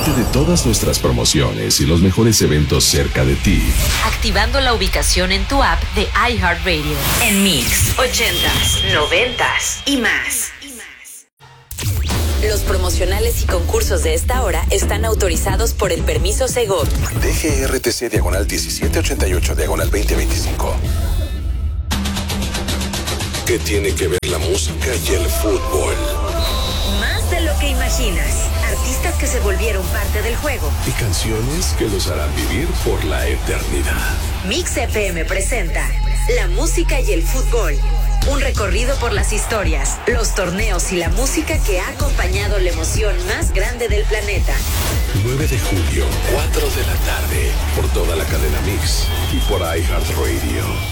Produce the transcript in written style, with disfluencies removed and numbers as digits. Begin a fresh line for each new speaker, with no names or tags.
Entérate de todas nuestras promociones y los mejores eventos cerca de ti,
activando la ubicación en tu app de iHeartRadio. En Mix 80s, 90s y más. Los promocionales y concursos de esta hora están autorizados por el permiso Segov.
DGRTC /1788/2025. ¿Qué tiene que ver la música y el fútbol?
Más de lo que imaginas. Artistas que se volvieron parte del juego.
Y canciones que los harán vivir por la eternidad.
Mix FM presenta la música y el fútbol. Un recorrido por las historias, los torneos y la música que ha acompañado la emoción más grande del planeta.
9 de julio, 4 de la tarde, por toda la cadena Mix y por iHeartRadio.